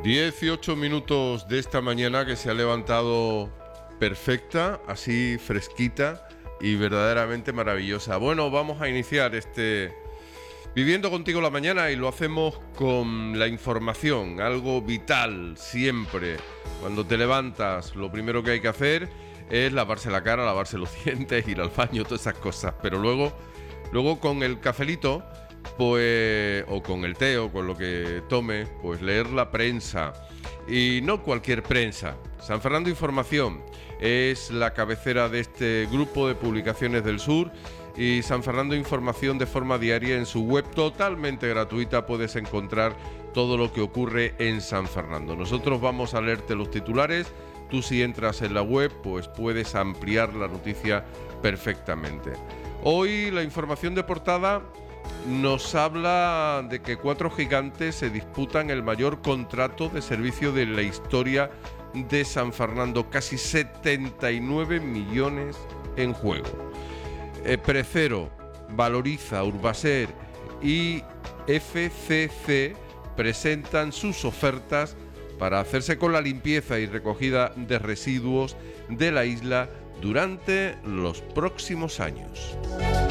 18 minutos de esta mañana que se ha levantado perfecta, así fresquita y verdaderamente maravillosa. Bueno, vamos a iniciar Viviendo Contigo la Mañana, y lo hacemos con la información, algo vital siempre. Cuando te levantas, lo primero que hay que hacer es lavarse la cara, lavarse los dientes, ir al baño, todas esas cosas. Pero luego con el cafelito, pues, o con el té o con lo que tome, pues leer la prensa. Y no cualquier prensa. San Fernando Información es la cabecera de este grupo de publicaciones del sur, y San Fernando Información de forma diaria en su web totalmente gratuita puedes encontrar todo lo que ocurre en San Fernando. Nosotros vamos a leerte los titulares. Tú, si entras en la web, pues puedes ampliar la noticia perfectamente. Hoy la información de portada nos habla de que 4 gigantes se disputan el mayor contrato de servicio de la historia de San Fernando, casi 79 millones en juego. Precero, Valoriza, Urbaser y FCC presentan sus ofertas para hacerse con la limpieza y recogida de residuos de la isla durante los próximos años.